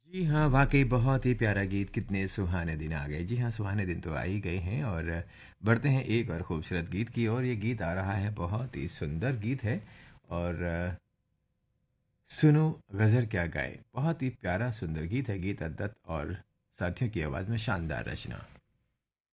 जी हाँ, वाक़ई बहुत ही प्यारा गीत, कितने सुहाने दिन आ गए। जी हाँ, सुहाने दिन तो आ ही गए हैं और बढ़ते हैं एक और खूबसूरत गीत की ओर। ये गीत आ रहा है, बहुत ही सुंदर गीत है और सुनो गज़ल क्या गाए। बहुत ही प्यारा सुंदर गीत है, गीत अद्वत और साथियों की आवाज़ में शानदार रचना।